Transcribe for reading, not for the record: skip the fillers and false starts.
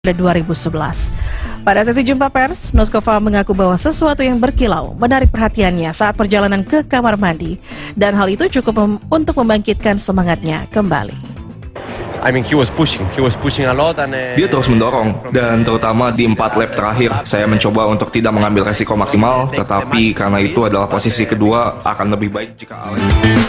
pada 2011. Pada sesi jumpa pers, Noskova mengaku bahwa sesuatu yang berkilau menarik perhatiannya saat perjalanan ke kamar mandi, dan hal itu cukup untuk membangkitkan semangatnya kembali. Dia terus mendorong, dan terutama di 4 lap terakhir, saya mencoba untuk tidak mengambil resiko maksimal, tetapi karena itu adalah posisi kedua, akan lebih baik jika Alex